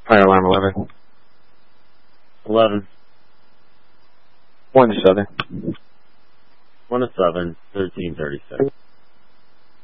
Fire alarm 11. 11. 1 to 7. 1 to 7, 1336.